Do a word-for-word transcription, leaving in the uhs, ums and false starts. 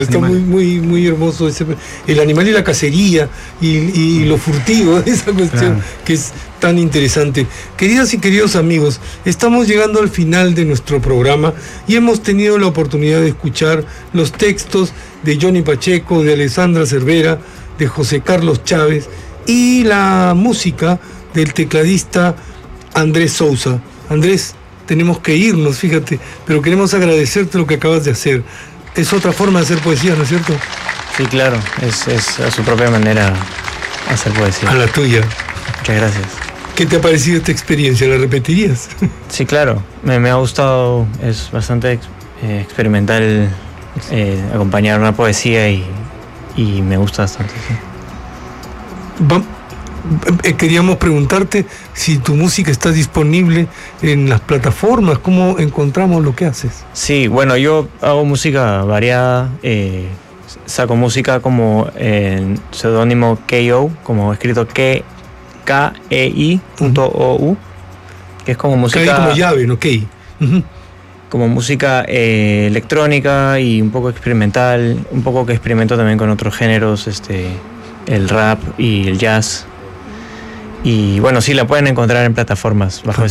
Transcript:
Está muy, muy, muy hermoso ese, el animal y la cacería y, y lo furtivo, esa cuestión, claro, que es tan interesante. Queridas y queridos amigos, estamos llegando al final de nuestro programa y hemos tenido la oportunidad de escuchar los textos de Johnny Pacheco, de Alessandra Cervera, de José Carlos Chávez y la música del tecladista Andrés Sousa. Andrés, tenemos que irnos, fíjate, pero queremos agradecerte lo que acabas de hacer. Es otra forma de hacer poesía, ¿no es cierto? Sí, claro, es, es a su propia manera hacer poesía. A la tuya. Muchas gracias. ¿Qué te ha parecido esta experiencia? ¿La repetirías? Sí, claro, me, me ha gustado, es bastante eh, experimental eh, acompañar una poesía y, y me gusta bastante. Sí. Va, eh, queríamos preguntarte si tu música está disponible en las plataformas, ¿cómo encontramos lo que haces? Sí, bueno, yo hago música variada, eh, saco música como en seudónimo K O, como escrito K E I punto O U, que es como música... K como llave, ¿no? K. Uh-huh. Como música eh, electrónica y un poco experimental, un poco que experimento también con otros géneros, este, el rap y el jazz. Y bueno, sí, la pueden encontrar en plataformas bajo